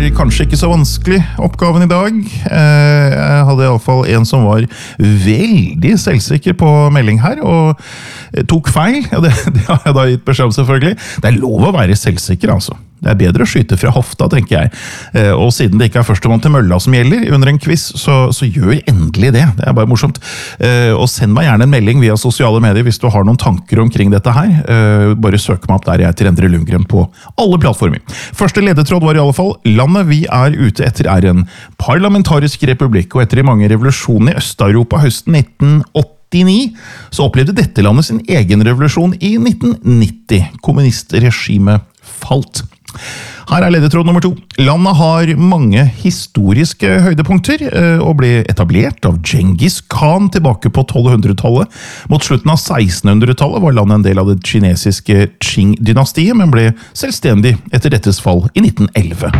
kanskje ikke så vanskelig oppgaven i dag. Jeg hadde i alle fall en som var veldig selvsikker på melding her, og tok feil. Ja, det har jeg da gitt beskjed om selvfølgelig. Det er lov å være selvsikker, altså. Det er bedre å skyte fra hofta, tenker jeg. Og siden det ikke er førstemann til mølla som gjelder under en quiz, så gjør endelig det. Det er bare morsomt. Og send meg gjerne en melding via sosiale medier hvis du har noen tanker omkring dette her. Bare søk meg opp der jeg heter Endre Lundgren på alle plattformer. Første ledetråd var i alle fall: landet vi er ute etter er en parlamentarisk republikk, og etter mange revolusjoner i Øst-Europa høsten 1989, så opplevde dette landet sin egen revolusjon i 1990. Kommunistregimet falt. Her er ledetråd nummer 2. Landet har mange historiske høydepunkter og ble etablert av Genghis Khan tilbake på 1200-tallet. Mot slutten av 1600-tallet var landet en del av det kinesiske Qing-dynastiet, men ble selvstendig etter dettes fall i 1911.